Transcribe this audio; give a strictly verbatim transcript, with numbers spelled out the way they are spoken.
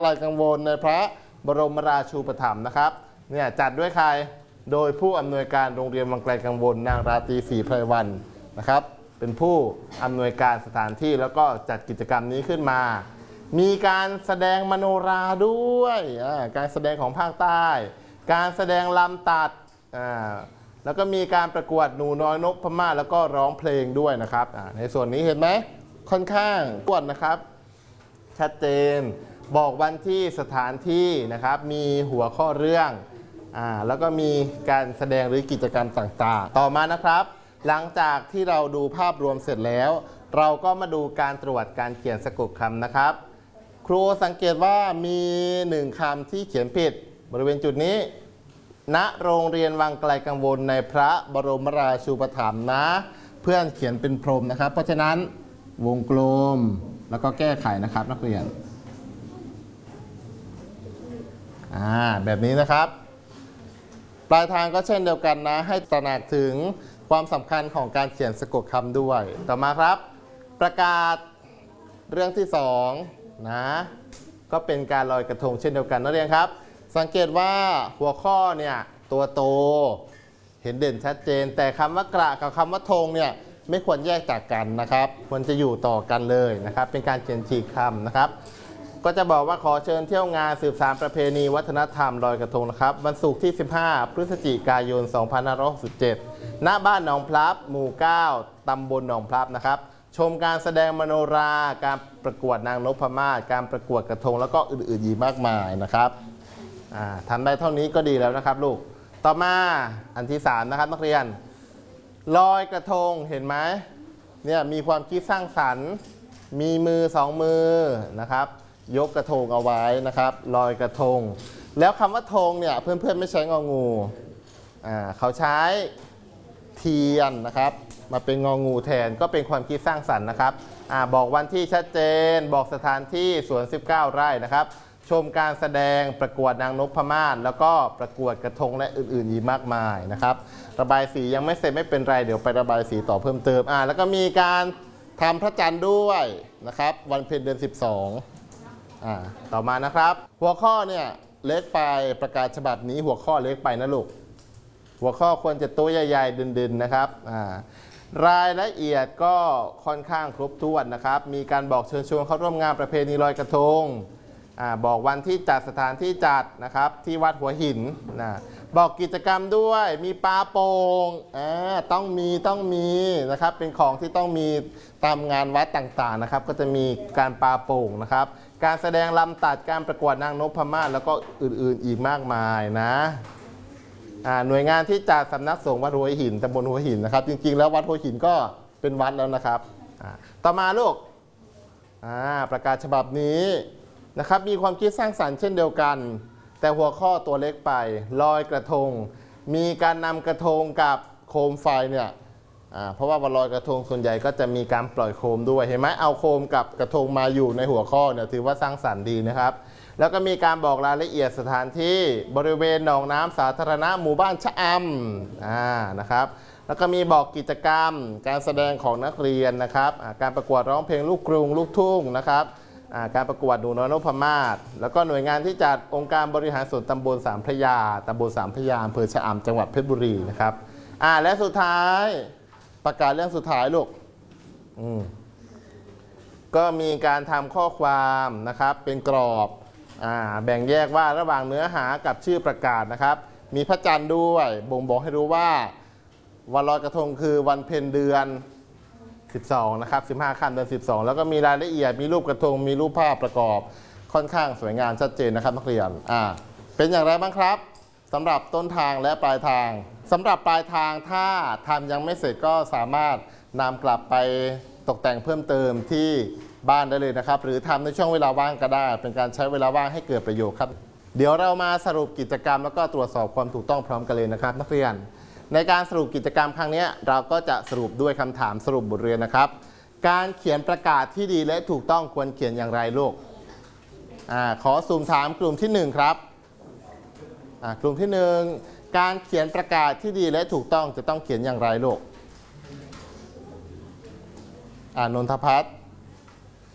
อะไรกังวลในพระบรมราชูปถัมภ์นะครับเนี่ยจัดด้วยใครโดยผู้อำนวยการโรงเรียนวังไกลกังวลนางราตรีศรีไพรวันนะครับเป็นผู้อำนวยการสถานที่แล้วก็จัดกิจกรรมนี้ขึ้นมามีการแสดงมโนราด้วยการแสดงของภาคใต้การแสดงลำตัดแล้วก็มีการประกวดหนูน้อยนกพม่าแล้วก็ร้องเพลงด้วยนะครับในส่วนนี้เห็นไหมค่อนข้างกวนนะครับชัดเจนบอกวันที่สถานที่นะครับมีหัวข้อเรื่องอ่าแล้วก็มีการแสดงหรือกิจกรรมต่างๆต่อมานะครับหลังจากที่เราดูภาพรวมเสร็จแล้วเราก็มาดูการตรวจการเขียนสะกดคำนะครับครูสังเกตว่ามีหนึ่งคำที่เขียนผิดบริเวณจุดนี้ณโรงเรียนวังไกลกังวลในพระบรมราชูปถัมภ์นะเพื่อนเขียนเป็นพรมนะครับเพราะฉะนั้นวงกลมแล้วก็แก้ไขนะครับนักเรียนอ่าแบบนี้นะครับปลายทางก็เช่นเดียวกันนะให้ตระหนักถึงความสำคัญของการเขียนสะกดคำด้วยต่อมาครับประกาศเรื่องที่สองนะก็เป็นการลอยกระทงเช่นเดียวกันนักเรียนครับสังเกตว่าหัวข้อเนี่ยตัวโตเห็นเด่นชัดเจนแต่คำว่ากระกับคำว่าธงเนี่ยไม่ควรแยกจากกันนะครับควรจะอยู่ต่อกันเลยนะครับเป็นการเขียนฉีกคำนะครับก็จะบอกว่าขอเชิญเที่ยวงานสืบสานประเพณีวัฒนธรรมลอยกระทงนะครับวันศุกร์ที่สิบห้าพฤศจิกายนสองพันห้าร้อยหกสิบเจ็ดณบ้านหนองพลับหมู่เก้าตำบลหนองพลับนะครับชมการแสดงมโนราการประกวดนางนพมาศการประกวดกระทงแล้วก็อื่นๆอีกมากมายนะครับทำได้เท่านี้ก็ดีแล้วนะครับลูกต่อมาอันที่สามนะครับนักเรียนลอยกระทงเห็นไหมเนี่ยมีความคิดสร้างสรรค์มีมือสองมือนะครับยกกระทงเอาไว้นะครับลอยกระทงแล้วคำว่าธงเนี่ยเพื่อนๆไม่ใช้งองูอ่าเขาใช้เทียนนะครับมาเป็นงองูแทนก็เป็นความคิดสร้างสรรค์นะครับอ่าบอกวันที่ชัดเจนบอกสถานที่สวนสิบเก้าไร่นะครับชมการแสดงประกวดนางนพมาศแล้วก็ประกวดกระทงและอื่นๆอีกมากมายนะครับระบายสียังไม่เสร็จไม่เป็นไรเดี๋ยวไประบายสีต่อเพิ่มเติมอ่าแล้วก็มีการทำพระจันทร์ด้วยนะครับวันเพ็ญเดือนสิบสองอ่าต่อมานะครับหัวข้อเนี่ยเล็กไปประกาศฉบับนี้หัวข้อเล็กไปนะลูกหัวข้อควรจะตัวใหญ่ๆดึนๆนะครับอ่ารายละเอียดก็ค่อนข้างครบถ้วนนะครับมีการบอกเชิญชวนเข้าร่วมงานประเพณีลอยกระทงอ่าบอกวันที่จัดสถานที่จัดนะครับที่วัดหัวหินนะบอกกิจกรรมด้วยมีปลาโป่งอ่าต้องมีต้องมีนะครับเป็นของที่ต้องมีตามงานวัดต่างๆนะครับก็จะมีการปลาโป่งนะครับการแสดงลำตัดการประกวดนางนพมาศแล้วก็อื่นๆอีกมากมายนะหน่วยงานที่จัดสำนักสงฆ์วัดหัวหินตำบลหัวหินนะครับจริงๆแล้ววัดหัวหินก็เป็นวัดแล้วนะครับต่อมาลูกประกาศฉบับนี้นะครับมีความคิดสร้างสรรค์เช่นเดียวกันแต่หัวข้อตัวเล็กไปลอยกระทงมีการนำกระทงกับโคมไฟเนี่ยเพราะว่าวันลอยกระทงส่วนใหญ่ก็จะมีการปล่อยโคมด้วยเห็นไหมเอาโคมกับกระทงมาอยู่ในหัวข้อเนี่ยถือว่าสร้างสรรค์ดีนะครับแล้วก็มีการบอกรายละเอียดสถานที่บริเวณหนองน้ำสาธารณะหมู่บ้านชะอำอ่านะครับแล้วก็มีบอกกิจกรรมการแสดงของนักเรียนนะครับการประกวดร้องเพลงลูกกรุงลูกทุ่งนะครับการประกวดหนูน้อยนพมาศแล้วก็หน่วยงานที่จัดองค์การบริหารส่วนตำบลสามพระยาตำบลสามพระยาอำเภอชะอำจังหวัดเพชรบุรีนะครับอ่าและสุดท้ายประกาศเรื่องสุดท้ายลูกอืมก็มีการทำข้อความนะครับเป็นกรอบอ่าแบ่งแยกว่าระหว่างเนื้อหากับชื่อประกาศนะครับมีพระจันทร์ด้วยบ่งบอกให้รู้ว่าวันลอยกระทงคือวันเพ็ญเดือนสิบสองนะครับสิบห้าค่ำเดือนสิบสองแล้วก็มีรายละเอียดมีรูปกระทงมีรูปภาพประกอบค่อนข้างสวยงามชัดเจนนะครับนักเรียนอ่าเป็นอย่างไรบ้างครับสำหรับต้นทางและปลายทางสำหรับปลายทางถ้าทำยังไม่เสร็จก็สามารถนำกลับไปตกแต่งเพิ่มเติมที่บ้านได้เลยนะครับหรือทำในช่วงเวลาว่างก็ได้เป็นการใช้เวลาว่างให้เกิดประโยชน์ครับเดี๋ยวเรามาสรุปกิจกรรมแล้วก็ตรวจสอบความถูกต้องพร้อมกันเลยนะครับนักเรียนในการสรุปกิจกรรมครั้งนี้เราก็จะสรุปด้วยคำถามสรุปบทเรียนนะครับการเขียนประกาศที่ดีและถูกต้องควรเขียนอย่างไรลูกอ่าขอสุ่มถามกลุ่มที่หนึ่งครับอ่ากลุ่มที่หนึ่งการเขียนประกาศที่ดีและถูกต้องจะต้องเขียนอย่างไรลูกอ่านนทพัฒน์